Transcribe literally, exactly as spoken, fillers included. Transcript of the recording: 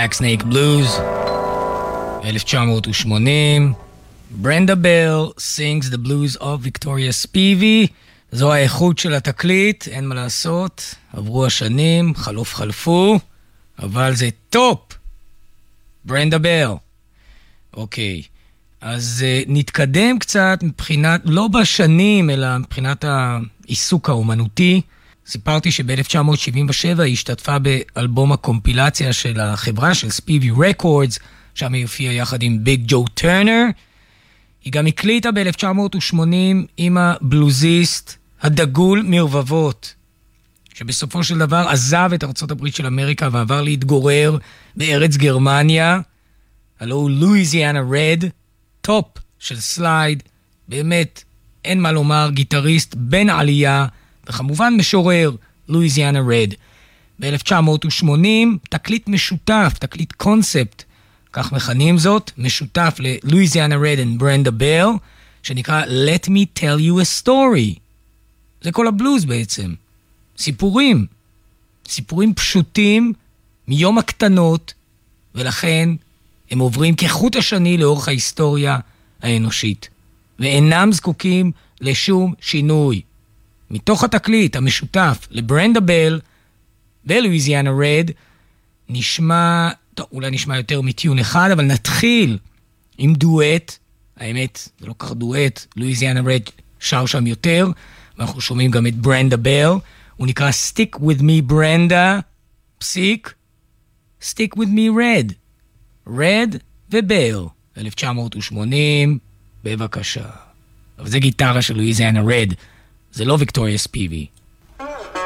Black Snake Blues, אלף תשע מאות ושמונים. ברנדה בל sings the blues of Victoria Spivey. זו האיכות של התקליט, אין מה לעשות. עברו השנים, חלוף חלפו, אבל זה טופ. ברנדה בל. אוקיי, אז uh, נתקדם קצת מבחינת, לא בשנים, אלא מבחינת העיסוק האומנותי. סיפרתי שב-אלף תשע מאות שבעים ושבע היא השתתפה באלבום הקומפילציה של החברה של ספיבי רקורדס, שם היא הופיעה יחד עם ביג ג'ו טרנר. היא גם הקליטה ב-אלף תשע מאות ושמונים עם הבלוזיסט הדגול מרבבות, שבסופו של דבר עזב את ארצות הברית של אמריקה ועבר להתגורר בארץ גרמניה. הלו הוא לואיזיאנה רד, טופ של סלייד, באמת אין מה לומר, גיטריסט בן עלייה, וכמובן משורר, לואיזיאנה רד. ב-אלף תשע מאות ושמונים תקליט משותף, תקליט קונספט, כך מכנים זאת, משותף ללואיזיאנה רד וברנדה בל, שנקרא Let Me Tell You a Story. זה כל הבלוז בעצם. סיפורים. סיפורים פשוטים מיום הקטנות, ולכן הם עוברים כחוט השני לאורך ההיסטוריה האנושית, ואינם זקוקים לשום שינוי. מתוך התקליט המשותף לברנדה בל ולואיזיאנה רד, נשמע, טוב, אולי נשמע יותר מטיון אחד, אבל נתחיל עם דואט. האמת, זה לא כך דואט, לואיזיאנה רד שר שם יותר, ואנחנו שומעים גם את ברנדה בל. הוא נקרא Stick With Me Brenda, פסיק, Stick With Me Red. רד ובל, אלף תשע מאות ושמונים, בבקשה. אבל זה גיטרה של לואיזיאנה רד, זה לא ויקטוריה ספיבי.